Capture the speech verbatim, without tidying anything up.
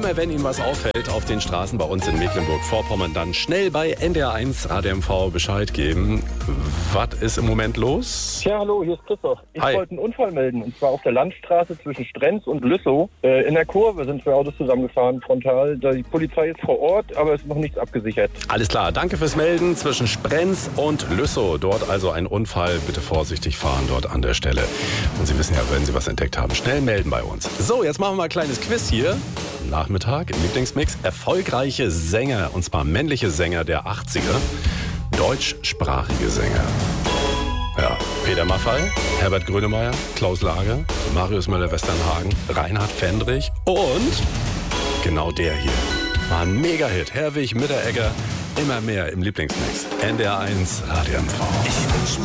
Immer wenn Ihnen was auffällt auf den Straßen bei uns in Mecklenburg-Vorpommern, dann schnell bei N D R eins Radio M V Bescheid geben. Was ist im Moment los? Ja, hallo, hier ist Christoph. Ich Hi. wollte einen Unfall melden, und zwar auf der Landstraße zwischen Strenz und Lüssow. Äh, in der Kurve sind zwei Autos zusammengefahren, frontal. Die Polizei ist vor Ort, aber es ist noch nichts abgesichert. Alles klar, danke fürs Melden. Zwischen Sprenz und Lüssow, dort also ein Unfall. Bitte vorsichtig fahren dort an der Stelle. Und Sie wissen ja, wenn Sie was entdeckt haben, schnell melden bei uns. So, jetzt machen wir mal ein kleines Quiz hier. Nachmittag im Lieblingsmix. Erfolgreiche Sänger, und zwar männliche Sänger der achtziger. Deutschsprachige Sänger. Ja, Peter Maffay, Herbert Grönemeyer, Klaus Lage, Marius Müller-Westernhagen, Reinhard Fendrich und genau der hier. War ein Mega-Hit. Herwig, Mitteregger, immer mehr im Lieblingsmix. N D R eins Radio M V. Ich wünsch